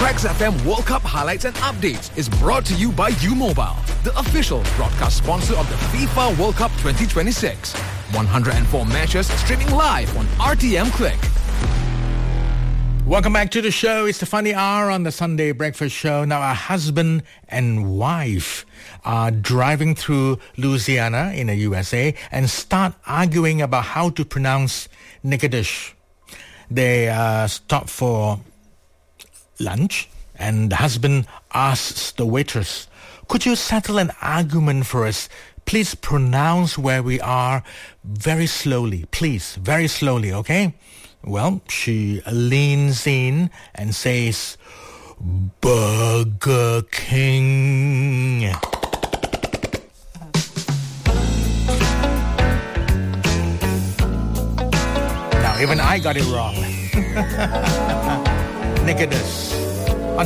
Tracks FM World Cup highlights and updates is brought to you by U-Mobile, the official broadcast sponsor of the FIFA World Cup 2026. 104 matches streaming live on RTM Click. Welcome back to the show. It's the funny hour on the Sunday breakfast show. Now, a husband and wife are driving through Louisiana in the USA and start arguing about how to pronounce Nigadish. They stop for lunch, and the husband asks the waitress, "Could you settle an argument for us? Please pronounce where we are very slowly, please, very slowly, okay?" Well, she leans in and says, "Burger King." Now, even I got it wrong. Nicodemus.